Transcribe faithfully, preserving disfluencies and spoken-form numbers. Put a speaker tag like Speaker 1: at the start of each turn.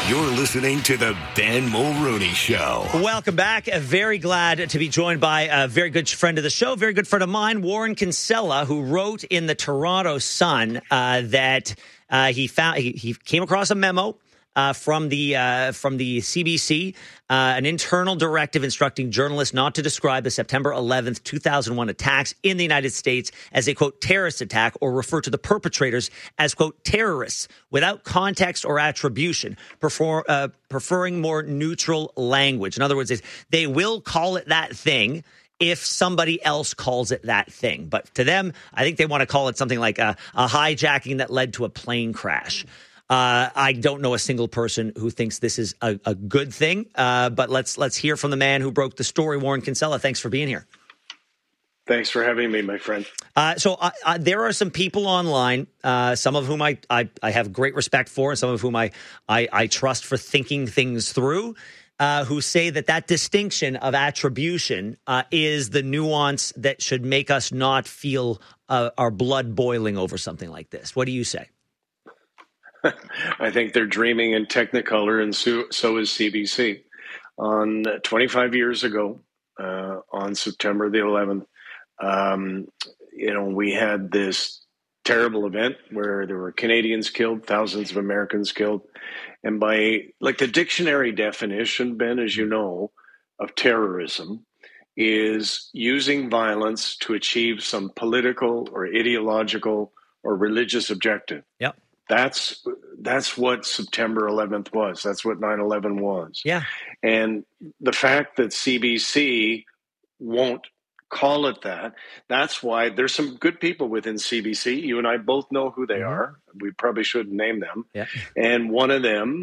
Speaker 1: You're listening to the Ben Mulrooney Show.
Speaker 2: Welcome back. Uh, very glad to be joined by a very good friend of the show, very good friend of mine, Warren Kinsella, who wrote in the Toronto Sun uh, that uh, he found he, he came across a memo Uh, from the uh, from the C B C, uh, an internal directive instructing journalists not to describe the September eleventh, two thousand one attacks in the United States as a, quote, terrorist attack or refer to the perpetrators as, quote, terrorists without context or attribution, prefer, uh, preferring more neutral language. In other words, they will call it that thing if somebody else calls it that thing. But to them, I think they want to call it something like a, a hijacking that led to a plane crash. Uh, I don't know a single person who thinks this is a, a good thing, uh, but let's let's hear from the man who broke the story, Warren Kinsella. Thanks for being here.
Speaker 3: Thanks for having me, my friend.
Speaker 2: Uh, so uh, uh, there are some people online, uh, some of whom I, I, I have great respect for, and some of whom I, I, I trust for thinking things through, uh, who say that that distinction of attribution uh, is the nuance that should make us not feel uh, our blood boiling over something like this. What do you say?
Speaker 3: I think they're dreaming in Technicolor, and so, so is C B C. On twenty-five years ago, uh, on September the eleventh, um, you know, we had this terrible event where there were Canadians killed, thousands of Americans killed. And by, like, the dictionary definition, Ben, as you know, of terrorism is using violence to achieve some political or ideological or religious objective.
Speaker 2: Yep.
Speaker 3: That's that's what September eleventh was. That's what nine eleven was.
Speaker 2: Yeah.
Speaker 3: And the fact that C B C won't call it that, that's why there's some good people within C B C. You and I both know who they mm-hmm. are. We probably shouldn't name them.
Speaker 2: Yeah.
Speaker 3: And one of them